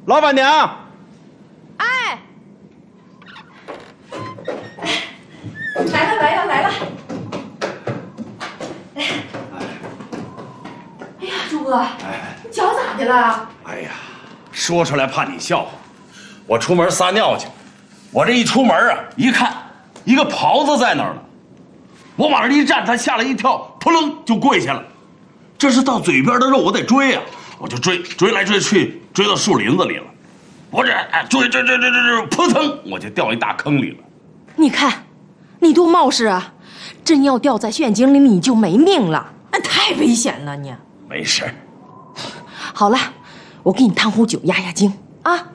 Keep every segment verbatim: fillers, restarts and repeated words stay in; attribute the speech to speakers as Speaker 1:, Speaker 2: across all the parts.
Speaker 1: 老板娘。
Speaker 2: 哎，
Speaker 3: 来了来了来了！哎呀，朱哥，你脚咋的了？
Speaker 1: 哎呀，说出来怕你笑话。我出门撒尿去，我这一出门啊，一看一个狍子在那儿了，我往那一站，他吓了一跳，扑棱就跪下了。这是到嘴边的肉，我得追啊，我就追，追来追去，追到树林子里了。我这哎追追追追追追，扑腾，我就掉一大坑里了。
Speaker 2: 你看，你多冒失啊！真要掉在陷阱里，你就没命了，那太危险了你。
Speaker 1: 没事。
Speaker 2: 好了，我给你烫壶酒压压惊啊。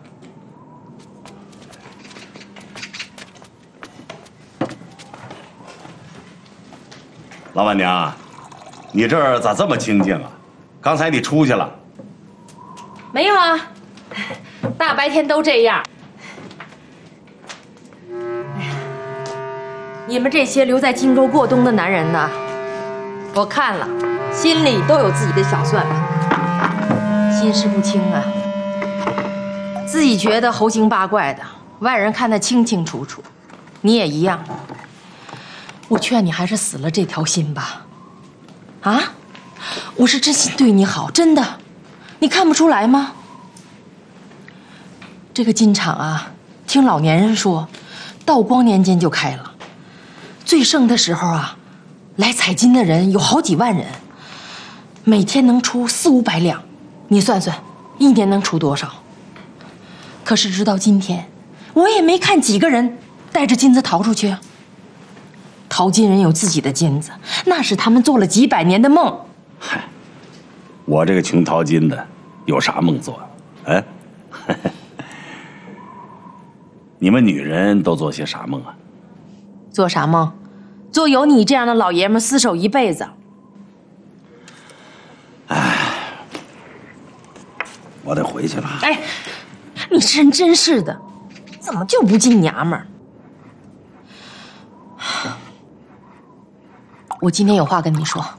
Speaker 1: 老板娘，你这儿咋这么清静啊？刚才你出去了？
Speaker 2: 没有啊，大白天都这样。你们这些留在荆州过冬的男人呢，我看了，心里都有自己的小算盘，心事不清啊。自己觉得猴形八怪的，外人看得清清楚楚。你也一样。我劝你还是死了这条心吧。啊，我是真心对你好，真的，你看不出来吗？这个金厂啊，听老年人说，道光年间就开了，最盛的时候啊，来采金的人有好几万人，每天能出四五百两，你算算，一年能出多少？可是直到今天，我也没看几个人带着金子逃出去啊。淘金人有自己的金子，那是他们做了几百年的梦。
Speaker 1: 嗨，我这个穷淘金的，有啥梦做？哎，你们女人都做些啥梦啊？
Speaker 2: 做啥梦？做有你这样的老爷们厮守一辈子。
Speaker 1: 哎，我得回去了。
Speaker 2: 哎，你这人真是的，怎么就不进娘们儿？我今天有话跟你说。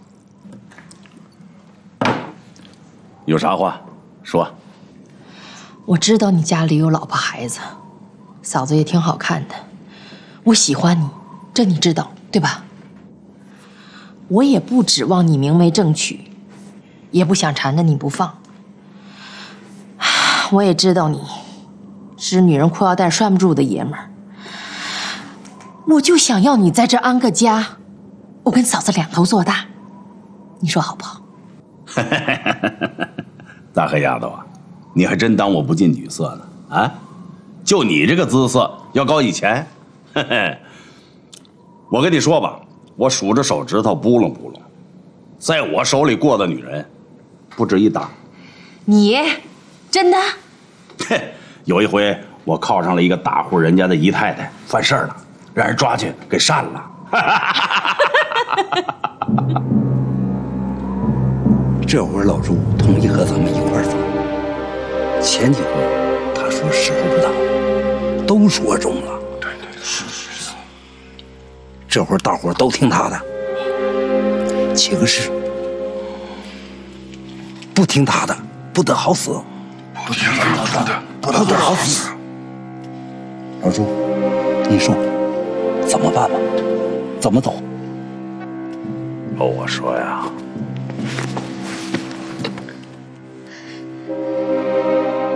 Speaker 1: 有啥话说？
Speaker 2: 我知道你家里有老婆孩子，嫂子也挺好看的，我喜欢你，这你知道对吧？我也不指望你明媒正娶，也不想缠着你不放。我也知道你是女人裤腰带拴不住的爷们儿，我就想要你在这安个家，我跟嫂子两头做大，你说好不好？
Speaker 1: 大黑丫头啊，你还真当我不近女色呢啊？就你这个姿色，要高以前，嘿嘿。我跟你说吧，我数着手指头扑棱扑棱，在我手里过的女人，不止一打。
Speaker 2: 你真的？
Speaker 1: 嘿，有一回我靠上了一个大户人家的姨太太，犯事儿了，让人抓去给扇了。
Speaker 4: 这回老朱同意和咱们一块儿走。前几回他说时候不到，都说中了。
Speaker 1: 对对，是是是。
Speaker 4: 这会儿大伙儿都听他的，起个誓，不听他的不得好死，
Speaker 1: 不听他的，
Speaker 4: 不得好死。老朱，你说怎么办吧？怎么走？
Speaker 1: 哦，我说呀，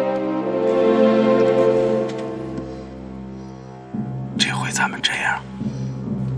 Speaker 1: 这回咱们这样。